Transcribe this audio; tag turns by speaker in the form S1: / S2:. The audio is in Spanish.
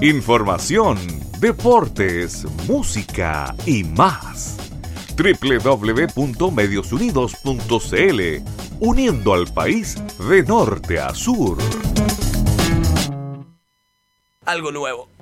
S1: Información, deportes, música y más. www.mediosunidos.cl, uniendo al país de norte a sur.
S2: Algo nuevo.